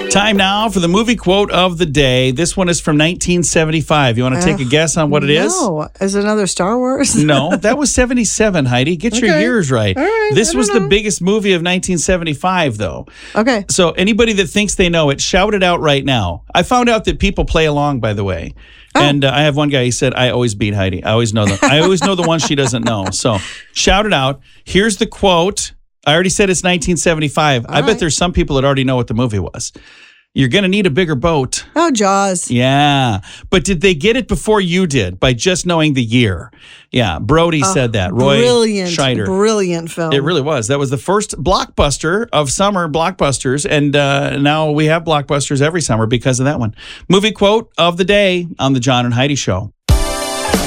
Time now for the movie quote of the day. This one is from 1975. You want to take a guess on what it is? No. Is it another Star Wars? No, that was 77, Heidi. Get your years right. All right, This was the biggest movie of 1975, though. Okay. So anybody that thinks they know it, shout it out right now. I found out that people play along, by the way. Oh. And I have one guy, he said, I always beat Heidi. I always know the one she doesn't know. So shout it out. Here's the quote. I already said it's 1975. I bet there's some people that already know what the movie was. You're going to need a bigger boat. Oh, Jaws. Yeah. But did they get it before you did by just knowing the year? Yeah. Brody said that. Roy Scheider. Brilliant film. It really was. That was the first blockbuster of summer blockbusters. And now we have blockbusters every summer because of that one. Movie quote of the day on the John and Heidi Show.